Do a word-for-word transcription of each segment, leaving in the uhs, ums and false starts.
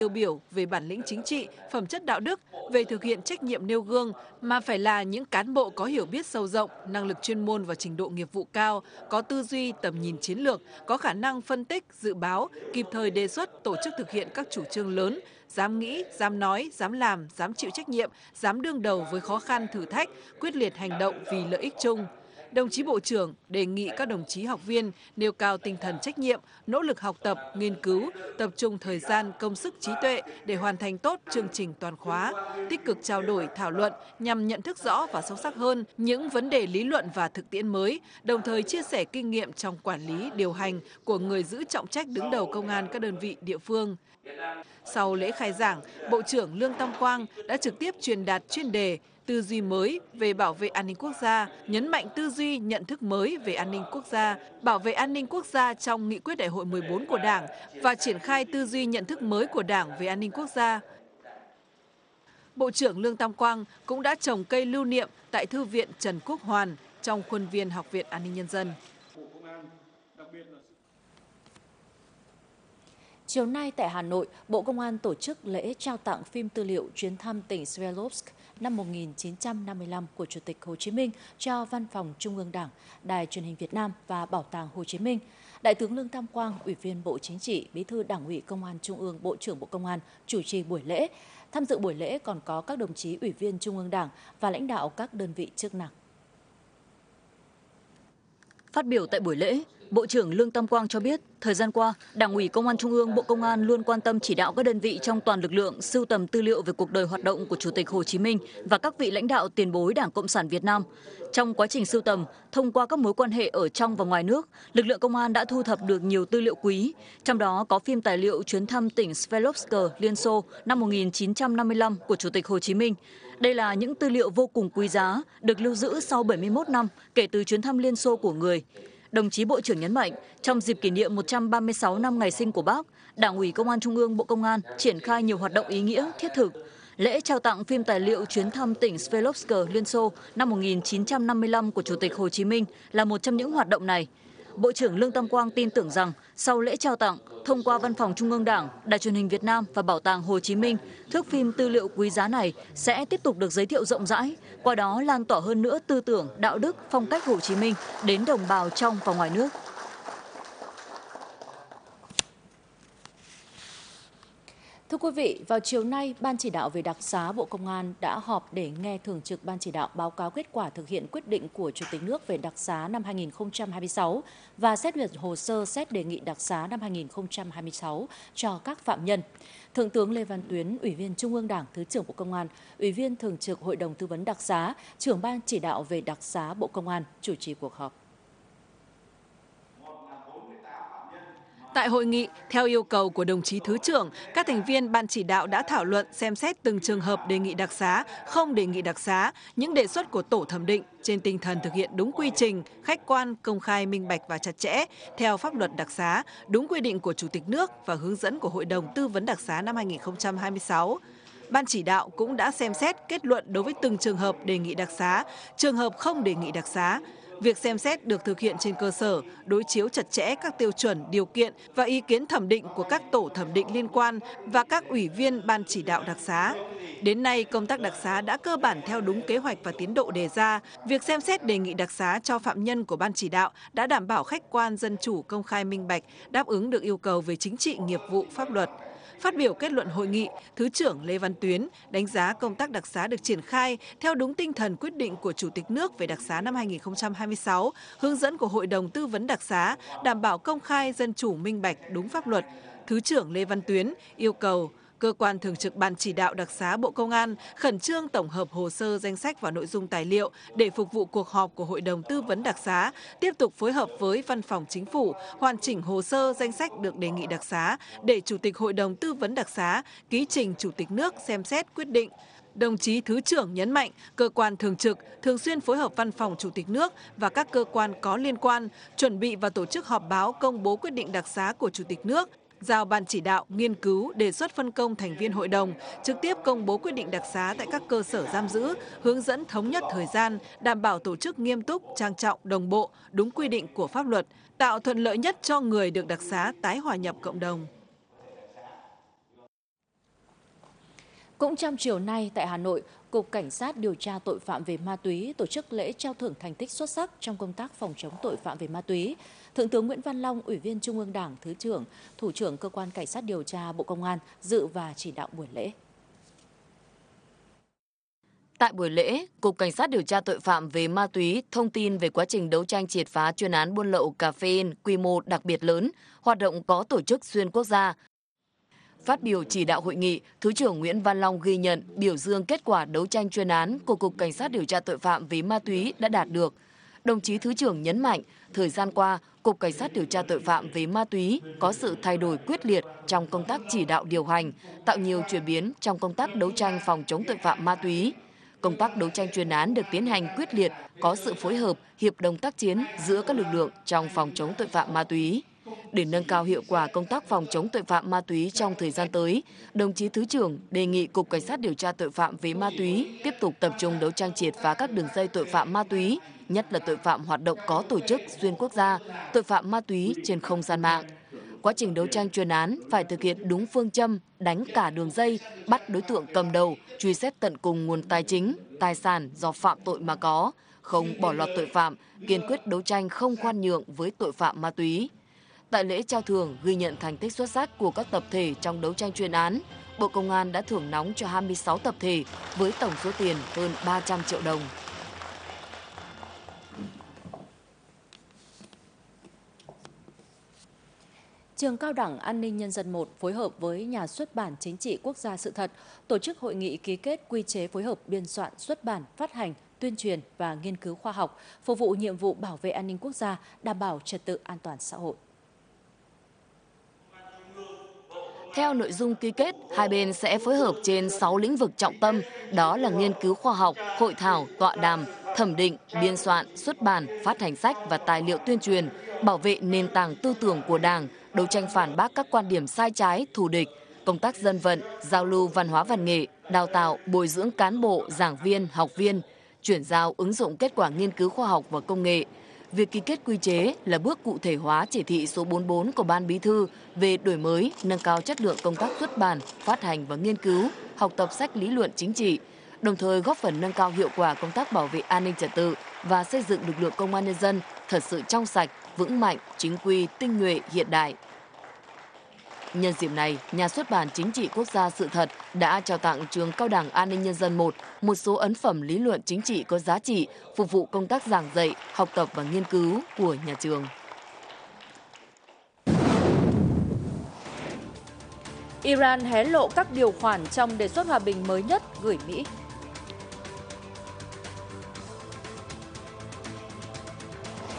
tiêu biểu về bản lĩnh chính trị, phẩm chất đạo đức, về thực hiện trách nhiệm nêu gương, mà phải là những cán bộ có hiểu biết sâu rộng, năng lực chuyên môn và trình độ nghiệp vụ cao, có tư duy, tầm nhìn chiến lược, có khả năng phân tích, dự báo, kịp thời đề xuất, tổ chức thực hiện các chủ trương lớn, dám nghĩ, dám nói, dám làm, dám chịu trách nhiệm, dám đương đầu với khó khăn, thử thách, quyết liệt hành động vì lợi ích chung. Đồng chí Bộ trưởng đề nghị các đồng chí học viên nêu cao tinh thần trách nhiệm, nỗ lực học tập, nghiên cứu, tập trung thời gian, công sức trí tuệ để hoàn thành tốt chương trình toàn khóa, tích cực trao đổi, thảo luận nhằm nhận thức rõ và sâu sắc hơn những vấn đề lý luận và thực tiễn mới, đồng thời chia sẻ kinh nghiệm trong quản lý, điều hành của người giữ trọng trách đứng đầu công an các đơn vị địa phương. Sau lễ khai giảng, Bộ trưởng Lương Tam Quang đã trực tiếp truyền đạt chuyên đề tư duy mới về bảo vệ an ninh quốc gia, nhấn mạnh tư duy nhận thức mới về an ninh quốc gia, bảo vệ an ninh quốc gia trong nghị quyết đại hội mười bốn của Đảng và triển khai tư duy nhận thức mới của Đảng về an ninh quốc gia. Bộ trưởng Lương Tam Quang cũng đã trồng cây lưu niệm tại Thư viện Trần Quốc Hoàn trong khuôn viên Học viện An ninh Nhân dân. Chiều nay tại Hà Nội, Bộ Công an tổ chức lễ trao tặng phim tư liệu chuyến thăm tỉnh Sverlovsk năm một nghìn chín trăm năm mươi lăm của Chủ tịch Hồ Chí Minh cho Văn phòng Trung ương Đảng, Đài Truyền hình Việt Nam và Bảo tàng Hồ Chí Minh. Đại tướng Lương Tam Quang, Ủy viên Bộ Chính trị, Bí thư Đảng ủy Công an Trung ương, Bộ trưởng Bộ Công an chủ trì buổi lễ. Tham dự buổi lễ còn có các đồng chí Ủy viên Trung ương Đảng và lãnh đạo các đơn vị chức năng. Phát biểu tại buổi lễ, Bộ trưởng Lương Tam Quang cho biết, thời gian qua, Đảng ủy Công an Trung ương, Bộ Công an luôn quan tâm chỉ đạo các đơn vị trong toàn lực lượng sưu tầm tư liệu về cuộc đời hoạt động của Chủ tịch Hồ Chí Minh và các vị lãnh đạo tiền bối Đảng Cộng sản Việt Nam. Trong quá trình sưu tầm, thông qua các mối quan hệ ở trong và ngoài nước, lực lượng công an đã thu thập được nhiều tư liệu quý, trong đó có phim tài liệu chuyến thăm tỉnh Sverlovsk, Liên Xô năm một nghìn chín trăm năm mươi lăm của Chủ tịch Hồ Chí Minh. Đây là những tư liệu vô cùng quý giá, được lưu giữ sau bảy mươi mốt năm kể từ chuyến thăm Liên Xô của người. Đồng chí Bộ trưởng nhấn mạnh, trong dịp kỷ niệm một trăm ba mươi sáu năm ngày sinh của Bác, Đảng ủy Công an Trung ương, Bộ Công an triển khai nhiều hoạt động ý nghĩa, thiết thực. Lễ trao tặng phim tài liệu chuyến thăm tỉnh Sverlovsk, Liên Xô năm một nghìn chín trăm năm mươi lăm của Chủ tịch Hồ Chí Minh là một trong những hoạt động này. Bộ trưởng Lương Tam Quang tin tưởng rằng, sau lễ trao tặng, thông qua Văn phòng Trung ương Đảng, Đài Truyền hình Việt Nam và Bảo tàng Hồ Chí Minh, thước phim tư liệu quý giá này sẽ tiếp tục được giới thiệu rộng rãi, qua đó lan tỏa hơn nữa tư tưởng, đạo đức, phong cách Hồ Chí Minh đến đồng bào trong và ngoài nước. Thưa quý vị, vào chiều nay, Ban chỉ đạo về đặc xá Bộ Công an đã họp để nghe Thường trực Ban chỉ đạo báo cáo kết quả thực hiện quyết định của Chủ tịch nước về đặc xá năm hai nghìn không trăm hai mươi sáu và xét duyệt hồ sơ xét đề nghị đặc xá năm hai nghìn không trăm hai mươi sáu cho các phạm nhân. Thượng tướng Lê Văn Tuyến, Ủy viên Trung ương Đảng, Thứ trưởng Bộ Công an, Ủy viên Thường trực Hội đồng Tư vấn đặc xá, Trưởng Ban chỉ đạo về đặc xá Bộ Công an chủ trì cuộc họp. Tại hội nghị, theo yêu cầu của đồng chí Thứ trưởng, các thành viên Ban chỉ đạo đã thảo luận xem xét từng trường hợp đề nghị đặc xá, không đề nghị đặc xá, những đề xuất của tổ thẩm định trên tinh thần thực hiện đúng quy trình, khách quan, công khai, minh bạch và chặt chẽ, theo pháp luật đặc xá, đúng quy định của Chủ tịch nước và hướng dẫn của Hội đồng Tư vấn đặc xá năm hai nghìn không trăm hai mươi sáu. Ban chỉ đạo cũng đã xem xét kết luận đối với từng trường hợp đề nghị đặc xá, trường hợp không đề nghị đặc xá. Việc xem xét được thực hiện trên cơ sở đối chiếu chặt chẽ các tiêu chuẩn, điều kiện và ý kiến thẩm định của các tổ thẩm định liên quan và các ủy viên Ban chỉ đạo đặc xá. Đến nay, công tác đặc xá đã cơ bản theo đúng kế hoạch và tiến độ đề ra. Việc xem xét đề nghị đặc xá cho phạm nhân của Ban chỉ đạo đã đảm bảo khách quan, dân chủ, công khai, minh bạch, đáp ứng được yêu cầu về chính trị, nghiệp vụ, pháp luật. Phát biểu kết luận hội nghị, Thứ trưởng Lê Văn Tuyến đánh giá công tác đặc xá được triển khai theo đúng tinh thần quyết định của Chủ tịch nước về đặc xá năm hai nghìn không trăm hai mươi sáu, hướng dẫn của Hội đồng Tư vấn đặc xá, đảm bảo công khai, dân chủ, minh bạch, đúng pháp luật. Thứ trưởng Lê Văn Tuyến yêu cầu Cơ quan Thường trực Ban chỉ đạo đặc xá Bộ Công an khẩn trương tổng hợp hồ sơ, danh sách và nội dung tài liệu để phục vụ cuộc họp của Hội đồng Tư vấn đặc xá, tiếp tục phối hợp với Văn phòng Chính phủ hoàn chỉnh hồ sơ, danh sách được đề nghị đặc xá để Chủ tịch Hội đồng Tư vấn đặc xá ký trình Chủ tịch nước xem xét quyết định. Đồng chí Thứ trưởng nhấn mạnh, cơ quan thường trực thường xuyên phối hợp Văn phòng Chủ tịch nước và các cơ quan có liên quan chuẩn bị và tổ chức họp báo công bố quyết định đặc xá của Chủ tịch nước, giao Ban chỉ đạo nghiên cứu, đề xuất phân công thành viên hội đồng, trực tiếp công bố quyết định đặc xá tại các cơ sở giam giữ, hướng dẫn thống nhất thời gian, đảm bảo tổ chức nghiêm túc, trang trọng, đồng bộ, đúng quy định của pháp luật, tạo thuận lợi nhất cho người được đặc xá tái hòa nhập cộng đồng. Cũng trong chiều nay tại Hà Nội, Cục Cảnh sát điều tra tội phạm về ma túy tổ chức lễ trao thưởng thành tích xuất sắc trong công tác phòng chống tội phạm về ma túy. Thượng tướng Nguyễn Văn Long, Ủy viên Trung ương Đảng, Thứ trưởng, Thủ trưởng Cơ quan Cảnh sát điều tra Bộ Công an dự và chỉ đạo buổi lễ. Tại buổi lễ, Cục Cảnh sát điều tra tội phạm về ma túy thông tin về quá trình đấu tranh triệt phá chuyên án buôn lậu caffeine quy mô đặc biệt lớn, hoạt động có tổ chức xuyên quốc gia. Phát biểu chỉ đạo hội nghị, Thứ trưởng Nguyễn Văn Long ghi nhận, biểu dương kết quả đấu tranh chuyên án của Cục Cảnh sát điều tra tội phạm về ma túy đã đạt được. Đồng chí Thứ trưởng nhấn mạnh, thời gian qua, Cục Cảnh sát điều tra tội phạm về ma túy có sự thay đổi quyết liệt trong công tác chỉ đạo điều hành, tạo nhiều chuyển biến trong công tác đấu tranh phòng chống tội phạm ma túy. Công tác đấu tranh chuyên án được tiến hành quyết liệt, có sự phối hợp, hiệp đồng tác chiến giữa các lực lượng trong phòng chống tội phạm ma túy. Để nâng cao hiệu quả công tác phòng chống tội phạm ma túy trong thời gian tới, đồng chí Thứ trưởng đề nghị Cục Cảnh sát điều tra tội phạm về ma túy tiếp tục tập trung đấu tranh triệt phá các đường dây tội phạm ma túy, nhất là tội phạm hoạt động có tổ chức xuyên quốc gia, tội phạm ma túy trên không gian mạng. Quá trình đấu tranh chuyên án phải thực hiện đúng phương châm đánh cả đường dây, bắt đối tượng cầm đầu, truy xét tận cùng nguồn tài chính, tài sản do phạm tội mà có, không bỏ lọt tội phạm, kiên quyết đấu tranh không khoan nhượng với tội phạm ma túy. Tại lễ trao thưởng ghi nhận thành tích xuất sắc của các tập thể trong đấu tranh chuyên án, Bộ Công an đã thưởng nóng cho hai mươi sáu tập thể với tổng số tiền hơn ba trăm triệu đồng. Trường Cao đẳng An ninh Nhân dân một phối hợp với Nhà xuất bản Chính trị Quốc gia Sự thật tổ chức hội nghị ký kết quy chế phối hợp biên soạn, xuất bản, phát hành, tuyên truyền và nghiên cứu khoa học, phục vụ nhiệm vụ bảo vệ an ninh quốc gia, đảm bảo trật tự an toàn xã hội. Theo nội dung ký kết, hai bên sẽ phối hợp trên sáu lĩnh vực trọng tâm, đó là nghiên cứu khoa học, hội thảo, tọa đàm, thẩm định, biên soạn, xuất bản, phát hành sách và tài liệu tuyên truyền, bảo vệ nền tảng tư tưởng của Đảng, đấu tranh phản bác các quan điểm sai trái, thù địch, công tác dân vận, giao lưu văn hóa văn nghệ, đào tạo, bồi dưỡng cán bộ, giảng viên, học viên, chuyển giao ứng dụng kết quả nghiên cứu khoa học và công nghệ. Việc ký kết quy chế là bước cụ thể hóa chỉ thị số bốn mươi bốn của Ban Bí thư về đổi mới, nâng cao chất lượng công tác xuất bản, phát hành và nghiên cứu, học tập sách lý luận chính trị, đồng thời góp phần nâng cao hiệu quả công tác bảo vệ an ninh trật tự và xây dựng lực lượng công an nhân dân thật sự trong sạch, vững mạnh, chính quy, tinh nhuệ, hiện đại. Nhân dịp này, Nhà xuất bản Chính trị Quốc gia Sự thật đã trao tặng Trường Cao đẳng An ninh Nhân dân một một số ấn phẩm lý luận chính trị có giá trị, phục vụ công tác giảng dạy, học tập và nghiên cứu của nhà trường. Iran hé lộ các điều khoản trong đề xuất hòa bình mới nhất gửi Mỹ.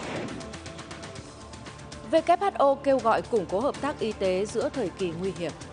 W H O kêu gọi củng cố hợp tác y tế giữa thời kỳ nguy hiểm.